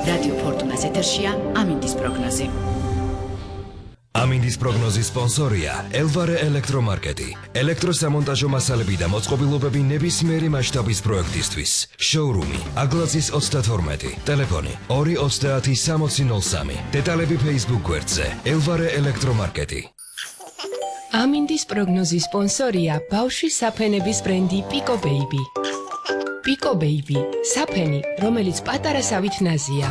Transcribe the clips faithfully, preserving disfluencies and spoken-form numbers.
რადიო ფორტუნას ეთერშია ამინდის პროგნოზი. ამინდის პროგნოზის სპონსორია ელვარე ელექტრომარკეტი. ელექტროსამონტაჟო მასალები და მოწყობილობები ნებისმიერი მასშტაბის პროექტისთვის. შოურუმი აგლაძის ოცდათორმეტი, ტელეფონი ორი ოცდაათი სამოცი ნოლ სამი. დეტალები Facebook გვერდზე ელვარე ელექტრომარკეტი. ამინდის პროგნოზის სპონსორია ბავშვის საფენების ბრენდი Pico Baby. Pico Baby, საფენი, რომელიც პატარა სავით ნაზია.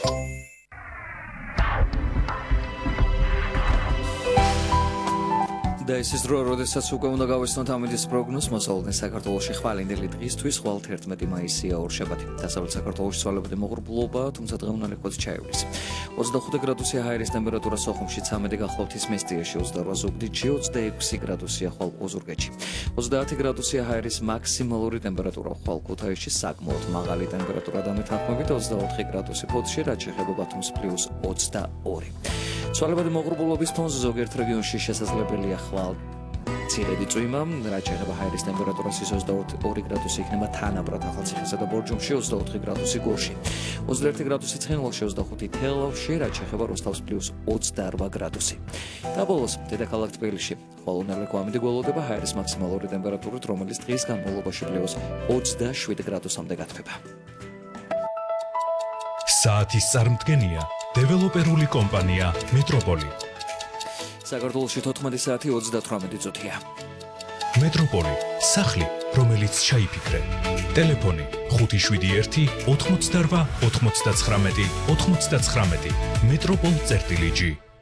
და ეს ის დრო, როდესაც უკვე უნდა გავესწროთ ამინდის პროგნოზს, მოსალოდნე საქართველოში ხვალინდელი დღისთვის, ხვალ თერთმეტი მაისია ორშაბათი. დასავლეთ საქართველოში ცვალებადი მოღრუბლობა, თუმცა დღევანდელი კვეთს ჩაივლის. ოცდახუთი გრადუსია ჰაერის ტემპერატურა სოხუმში, ცამეტი გახლავთ ისმესტიაში, ოცდარვა ზუგდიდში, ოცდაექვსი გრადუსია ხვალ ოზურგეთში. ოცდაათი გრადუსია ჰაერის მაქსიმალური ტემპერატურა ხვალ ქუთაისში, საკმაოდ მაღალი ტემპერატურა დამეთანხმებით ოცდაოთხი გრადუსი ფოთში, რაც შეეხება ბათუმს პლუს ოცდაორი. ცვალებადი მოღრუბლობის ფონზე ზოგიერთ რეგიონში შესაძლებელია ხვალ მცირედი წვიმა, რაც შეეხება ჰაერის ტემპერატურას ის ოცდაორი გრადუსი იქნება თანაბრად ახალციხესა და ბორჯომში, ოცდაოთხი გრადუსი გორში. ოცდაერთი გრადუსი ცხინვალში, ოცდახუთი თელავში, რაც შეეხება როსტავს პლუს ოცდარვა გრადუსი. და ბოლოს დედაქალაქ თბილისში ხვალ უნელეკო ამინდი გველოდება ჰაერის მაქსიმალური ტემპერატურით, რომელიც დღის განმავლობაში პლუს ოცდაშვიდ გრადუსამდე გათბება. საათის წარმდგენია დეველოპერული კომპანია მეტროპოლი. საქართველოში თოთხმეტი საათი ოცდათვრამეტი წუთია. მეტროპოლი, სახლი, რომელიც ჩაიფიქრე. ტელეფონი ხუთი შვიდი ერთი ოთხმოცდარვა ოთხმოცდაცხრამეტი ოთხმოცდაცხრამეტი. მეტროპოლ წერტილი ჯი.